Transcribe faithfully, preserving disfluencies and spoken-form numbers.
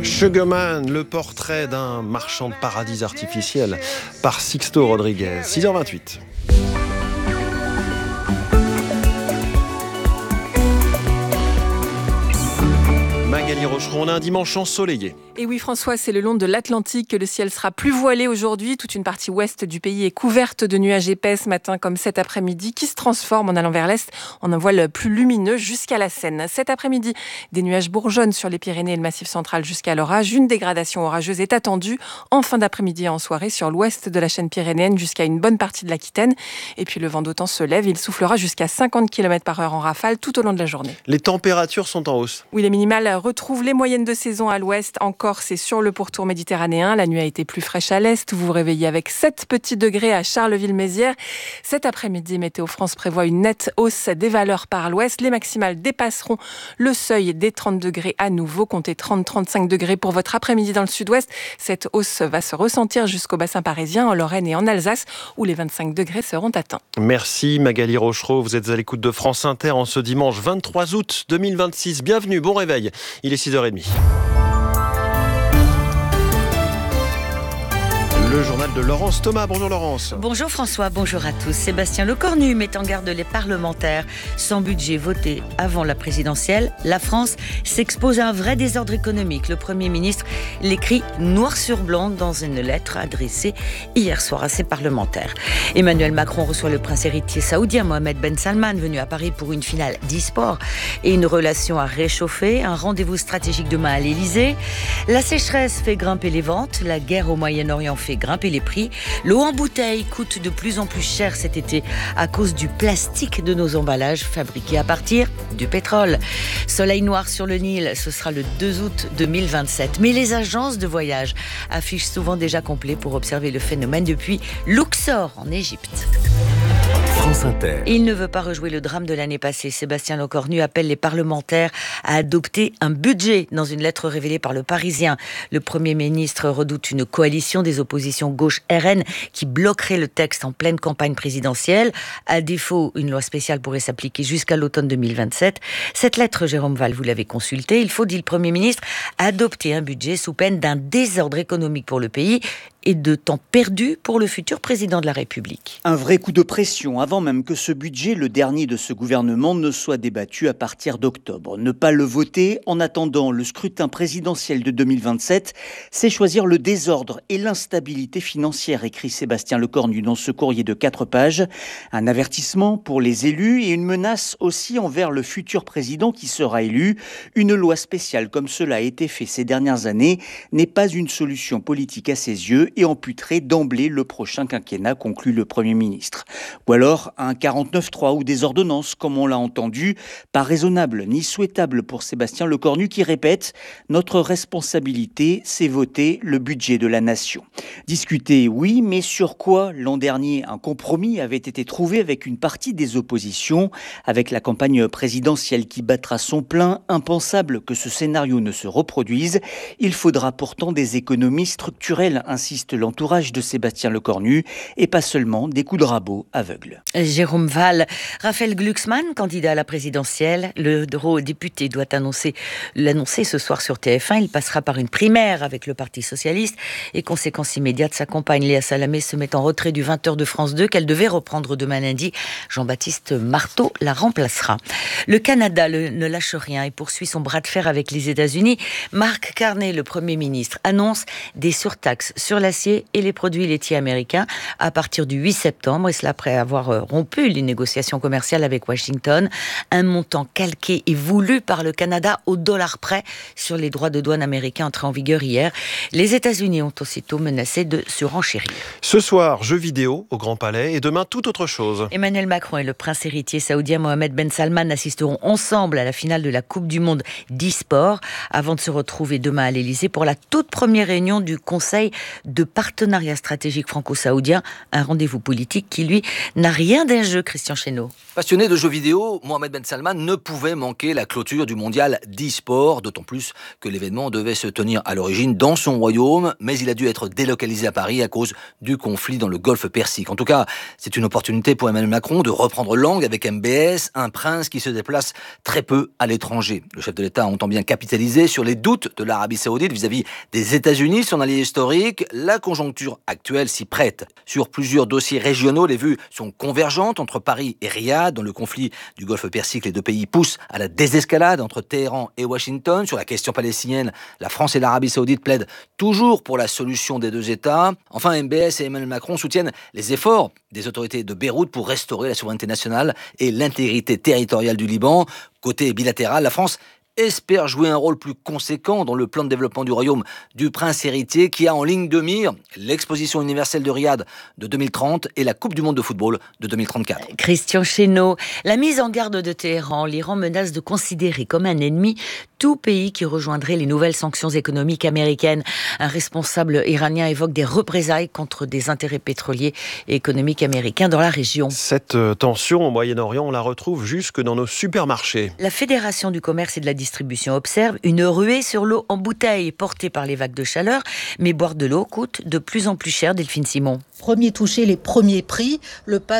Sugarman, le portrait d'un marchand de paradis artificiel par Sixto Rodriguez. six heures vingt-huit. Magali Rocheron, on a un dimanche ensoleillé. Et oui François, c'est le long de l'Atlantique que le ciel sera plus voilé aujourd'hui. Toute une partie ouest du pays est couverte de nuages épais ce matin comme cet après-midi qui se transforment en allant vers l'est en un voile plus lumineux jusqu'à la Seine. Cet après-midi, des nuages bourgeonnent sur les Pyrénées et le Massif central jusqu'à l'orage. Une dégradation orageuse est attendue en fin d'après-midi et en soirée sur l'ouest de la chaîne pyrénéenne jusqu'à une bonne partie de l'Aquitaine. Et puis le vent d'automne se lève, il soufflera jusqu'à cinquante kilomètres par heure en rafale tout au long de la journée. Les températures sont en hausse. Oui, les minimales retrouvent les moyennes de saison à l'ouest. En Corse et sur le pourtour méditerranéen, la nuit a été plus fraîche à l'est. Vous vous réveillez avec sept petits degrés à Charleville-Mézières. Cet après-midi, Météo France prévoit une nette hausse des valeurs par l'ouest. Les maximales dépasseront le seuil des trente degrés à nouveau. Comptez trente à trente-cinq degrés pour votre après-midi dans le sud-ouest. Cette hausse va se ressentir jusqu'au bassin parisien, en Lorraine et en Alsace, où les vingt-cinq degrés seront atteints. Merci Magali Rochereau. Vous êtes à l'écoute de France Inter en ce dimanche vingt-trois août deux mille vingt-six. Bienvenue, bon réveil. Il est six heures trente. Le journal de Laurence Thomas. Bonjour Laurence. Bonjour François, bonjour à tous. Sébastien Lecornu met en garde les parlementaires. Sans budget voté avant la présidentielle, la France s'expose à un vrai désordre économique. Le Premier ministre l'écrit noir sur blanc dans une lettre adressée hier soir à ses parlementaires. Emmanuel Macron reçoit le prince héritier saoudien Mohamed Ben Salman, venu à Paris pour une finale d'e-sport et une relation à réchauffer. Un rendez-vous stratégique demain à l'Elysée. La sécheresse fait grimper les ventes. La guerre au Moyen-Orient fait grimper les prix. L'eau en bouteille coûte de plus en plus cher cet été à cause du plastique de nos emballages fabriqués à partir du pétrole. Soleil noir sur le Nil, ce sera le deux août deux mille vingt-sept. Mais les agences de voyage affichent souvent déjà complet pour observer le phénomène depuis Luxor en Égypte. France Inter. Il ne veut pas rejouer le drame de l'année passée. Sébastien Lecornu appelle les parlementaires à adopter un budget. Dans une lettre révélée par le Parisien, le Premier ministre redoute une coalition des oppositions gauche-R N qui bloquerait le texte en pleine campagne présidentielle. À défaut, une loi spéciale pourrait s'appliquer jusqu'à l'automne deux mille vingt-sept. Cette lettre, Jérôme Valls, vous l'avez consultée. Il faut, dit le Premier ministre, adopter un budget sous peine d'un désordre économique pour le pays et de temps perdu pour le futur président de la République. Un vrai coup de pression avant même que ce budget, le dernier de ce gouvernement, ne soit débattu à partir d'octobre. Ne pas le voter en attendant le scrutin présidentiel de deux mille vingt-sept, c'est choisir le désordre et l'instabilité financière, écrit Sébastien Lecornu dans ce courrier de quatre pages. Un avertissement pour les élus et une menace aussi envers le futur président qui sera élu. Une loi spéciale comme cela a été fait ces dernières années n'est pas une solution politique à ses yeux et amputerait d'emblée le prochain quinquennat, conclut le Premier ministre. Ou alors un quarante-neuf trois ou des ordonnances, comme on l'a entendu, pas raisonnable ni souhaitable pour Sébastien Lecornu qui répète « Notre responsabilité, c'est voter le budget de la nation ». Discuter, oui, mais sur quoi? L'an dernier, un compromis avait été trouvé avec une partie des oppositions, avec la campagne présidentielle qui battra son plein. Impensable que ce scénario ne se reproduise. Il faudra pourtant des économies structurelles, insiste l'entourage de Sébastien Lecornu, et pas seulement des coups de rabot aveugles. Jérôme Valls, Raphaël Glucksmann, candidat à la présidentielle, le député doit annoncer, l'annoncer ce soir sur T F un. Il passera par une primaire avec le Parti socialiste et conséquence immédiate, sa compagne Léa Salamé se met en retrait du vingt heures de France deux qu'elle devait reprendre demain lundi. Jean-Baptiste Marteau la remplacera. Le Canada le, ne lâche rien et poursuit son bras de fer avec les États-Unis. Mark Carney, le Premier ministre, annonce des surtaxes sur l'acier et les produits laitiers américains à partir du huit septembre, et cela après avoir rompu les négociations commerciales avec Washington. Un montant calqué et voulu par le Canada au dollar près sur les droits de douane américains entrés en vigueur hier. Les États-Unis ont aussitôt menacé de surenchérir. Ce soir, jeux vidéo au Grand Palais et demain, tout autre chose. Emmanuel Macron et le prince héritier saoudien Mohamed Ben Salman assisteront ensemble à la finale de la Coupe du Monde d'e-sport avant de se retrouver demain à l'Elysée pour la toute première réunion du Conseil de de partenariat stratégique franco-saoudien, un rendez-vous politique qui, lui, n'a rien d'un jeu, Christian Chesneau. Passionné de jeux vidéo, Mohamed Ben Salman ne pouvait manquer la clôture du mondial d'e-sport, d'autant plus que l'événement devait se tenir à l'origine dans son royaume, mais il a dû être délocalisé à Paris à cause du conflit dans le golfe Persique. En tout cas, c'est une opportunité pour Emmanuel Macron de reprendre langue avec M B S, un prince qui se déplace très peu à l'étranger. Le chef de l'État entend bien capitaliser sur les doutes de l'Arabie Saoudite vis-à-vis des États-Unis, son allié historique. La conjoncture actuelle s'y prête. Sur plusieurs dossiers régionaux, les vues sont convergentes entre Paris et Riyad. Dans le conflit du golfe Persique, les deux pays poussent à la désescalade entre Téhéran et Washington. Sur la question palestinienne, la France et l'Arabie Saoudite plaident toujours pour la solution des deux États. Enfin, M B S et Emmanuel Macron soutiennent les efforts des autorités de Beyrouth pour restaurer la souveraineté nationale et l'intégrité territoriale du Liban. Côté bilatéral, la France espère jouer un rôle plus conséquent dans le plan de développement du royaume du prince héritier qui a en ligne de mire l'exposition universelle de Riyad de deux mille trente et la Coupe du monde de football de deux mille trente-quatre. Christian Chesneau, la mise en garde de Téhéran, l'Iran menace de considérer comme un ennemi tout pays qui rejoindrait les nouvelles sanctions économiques américaines. Un responsable iranien évoque des représailles contre des intérêts pétroliers et économiques américains dans la région. Cette tension au Moyen-Orient, on la retrouve jusque dans nos supermarchés. La Fédération du commerce et de la distribution observe une ruée sur l'eau en bouteille portée par les vagues de chaleur, mais boire de l'eau coûte de plus en plus cher, Delphine Simon. Premier touché, les premiers prix, le pass